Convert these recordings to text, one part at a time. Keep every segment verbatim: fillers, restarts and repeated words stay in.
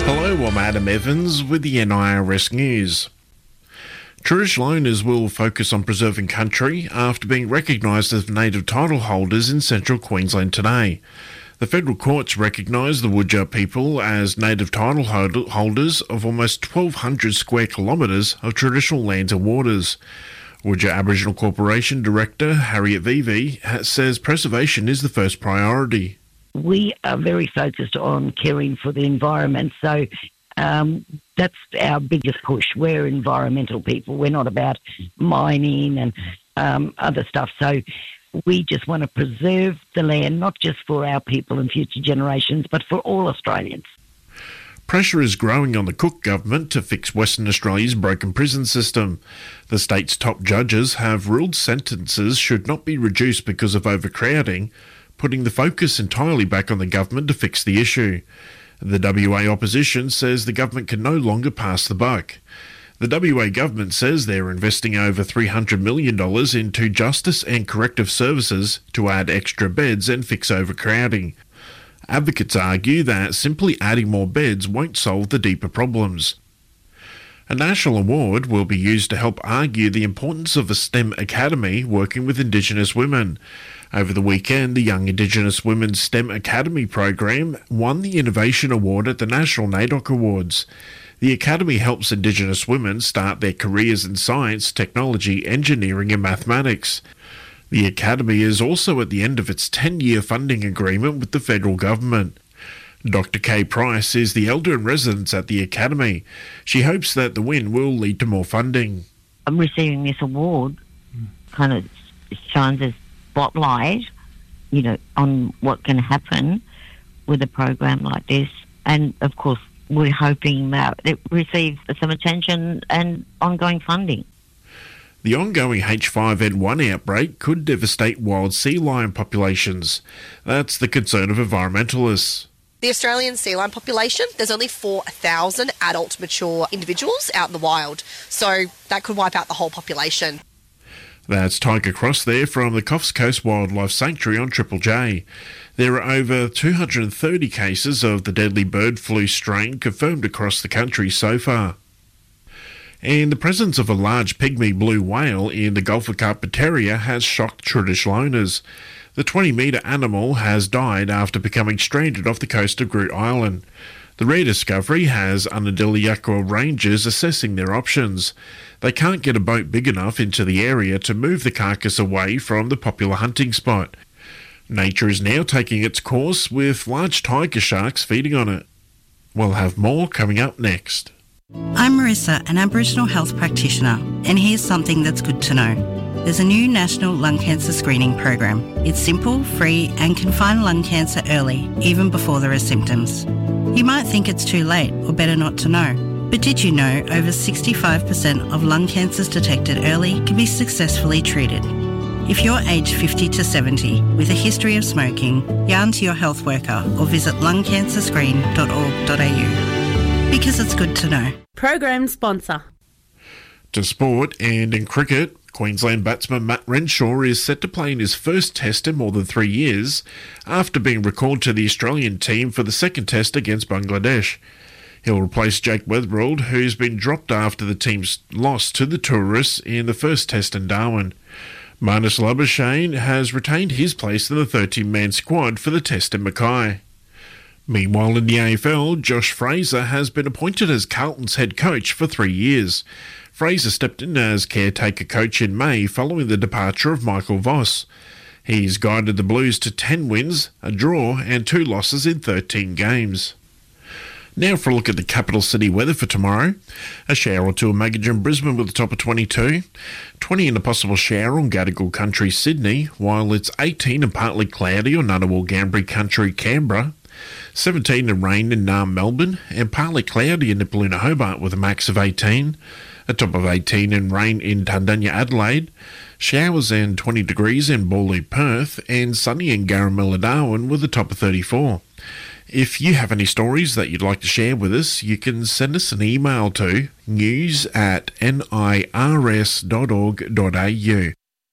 Hello, I'm Adam Evans with the N I R S News. Traditional owners will focus on preserving country after being recognised as native title holders in central Queensland today. The federal courts recognised the Wodja people as native title holders of almost twelve hundred square kilometres of traditional lands and waters. Wodja Aboriginal Corporation Director Harriet Vivi says preservation is the first priority. We are very focused on caring for the environment, so um, that's our biggest push. We're environmental people. We're not about mining and um, other stuff. So we just want to preserve the land, not just for our people and future generations, but for all Australians. Pressure is growing on the Cook government to fix Western Australia's broken prison system. The state's top judges have ruled sentences should not be reduced because of overcrowding, putting the focus entirely back on the government to fix the issue. The W A opposition says the government can no longer pass the buck. The W A government says they're investing over three hundred million dollars into justice and corrective services to add extra beds and fix overcrowding. Advocates argue that simply adding more beds won't solve the deeper problems. A national award will be used to help argue the importance of a STEM academy working with Indigenous women. Over the weekend, the Young Indigenous Women's STEM Academy program won the Innovation Award at the National NAIDOC Awards. The Academy helps Indigenous women start their careers in science, technology, engineering and mathematics. The Academy is also at the end of its ten-year funding agreement with the federal government. Doctor Kay Price is the elder-in-residence at the Academy. She hopes that the win will lead to more funding. I'm receiving this award kind of shines a spotlight, you know, on what can happen with a program like this. And, of course, we're hoping that it receives some attention and ongoing funding. The ongoing H five N one outbreak could devastate wild sea lion populations. That's the concern of environmentalists. The Australian sea lion population, there's only four thousand adult mature individuals out in the wild, so that could wipe out the whole population. That's Tiger Cross there from the Coffs Coast Wildlife Sanctuary on Triple J. There are over two hundred thirty cases of the deadly bird flu strain confirmed across the country so far. And the presence of a large pygmy blue whale in the Gulf of Carpentaria has shocked traditional owners. The twenty-metre animal has died after becoming stranded off the coast of Groote Island. The rare discovery has Unadilla rangers assessing their options. They can't get a boat big enough into the area to move the carcass away from the popular hunting spot. Nature is now taking its course with large tiger sharks feeding on it. We'll have more coming up next. I'm Marissa, an Aboriginal health practitioner, and here's something that's good to know. There's a new national lung cancer screening program. It's simple, free, and can find lung cancer early, even before there are symptoms. You might think it's too late or better not to know. But did you know over sixty-five percent of lung cancers detected early can be successfully treated? If you're aged fifty to seventy with a history of smoking, yarn to your health worker or visit lung cancer screen dot org dot a u. Because it's good to know. Program sponsor. To sport, and in cricket, Queensland batsman Matt Renshaw is set to play in his first test in more than three years after being recalled to the Australian team for the second test against Bangladesh. He'll replace Jake Weatherald, who's been dropped after the team's loss to the Tourists in the first test in Darwin. Marnus Labuschagne has retained his place in the thirteen-man squad for the test in Mackay. Meanwhile, in the A F L, Josh Fraser has been appointed as Carlton's head coach for three years. Fraser stepped in as caretaker coach in May following the departure of Michael Voss. He's guided the Blues to ten wins, a draw and two losses in thirteen games. Now for a look at the capital city weather for tomorrow. A shower or two in Magadjan, Brisbane with a top of twenty-two. twenty and a possible shower on Gadigal Country, Sydney, while it's eighteen and partly cloudy on Ngunnawal, Gambri Country, Canberra. seventeen and rain in Naarm, Melbourne, and partly cloudy in Nipaluna, Hobart with a max of eighteen. A top of eighteen and rain in Tandanya, Adelaide. Showers and twenty degrees in Bawley, Perth, and sunny in Garamilla, Darwin with a top of thirty-four. If you have any stories that you'd like to share with us, you can send us an email to news at nirs dot org dot a u.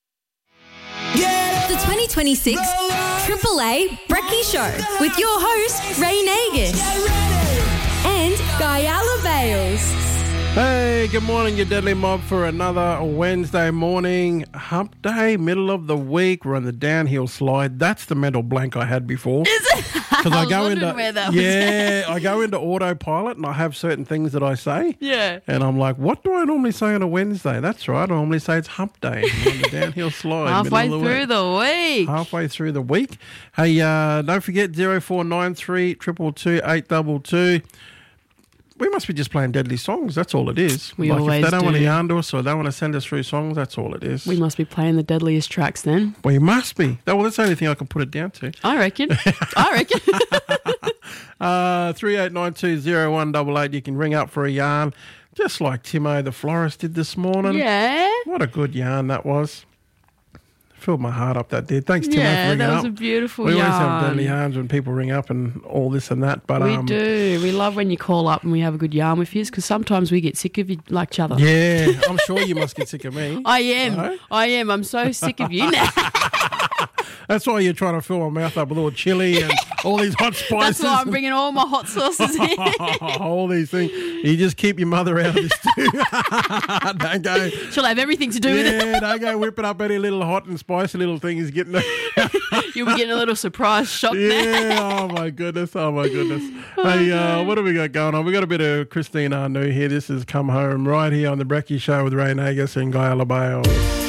The twenty twenty-six Triple A Brekkie Show with your host, Ray Nagus. And Guyala Bales. Hey, good morning, you deadly mob, for another Wednesday morning hump day, middle of the week. We're on the downhill slide. That's the mental blank I had before. Is it? Because I, I go was into wondering where that was yeah, I go into autopilot and I have certain things that I say. Yeah. And I'm like, what do I normally say on a Wednesday? That's right. I normally say it's hump day. I'm on the downhill slide. Halfway middle of the through week. the week. Halfway through the week. Hey, uh, don't forget zero four nine three two two two eight two two. We must be just playing deadly songs. That's all it is. We like always if they don't do. want to yarn to us or they want to send us through songs, that's all it is. We must be playing the deadliest tracks then. We must be. Well, that's the only thing I can put it down to. I reckon. I reckon. Uh, three eight nine two zero one eight eight. You can ring up for a yarn, just like Timo the florist did this morning. Yeah. What a good yarn that was. Filled my heart up, that did. Thanks, Timo, for Yeah, ringing that was up. a beautiful we yarn. always have deadly yarns when people ring up and all this and that. But We um, do. We love when you call up and we have a good yarn with you because sometimes we get sick of you like each other. Yeah, I'm sure you must get sick of me. I am. No? I am. I'm so sick of you now. That's why you're trying to fill my mouth up with all chili and all these hot spices. That's why I'm bringing all my hot sauces in. all these things. You just keep your mother out of this too. Don't go. She'll have everything to do with it. Yeah, don't go whipping up any little hot and spicy little things. Getting You'll be getting a little surprise shock there. yeah. Oh my goodness. Oh my goodness. Hey, uh, what have we got going on? We got a bit of Christine Arnoux here. This is Come Home right here on the Brecky Show with Ray Nagus and Guy Alabale.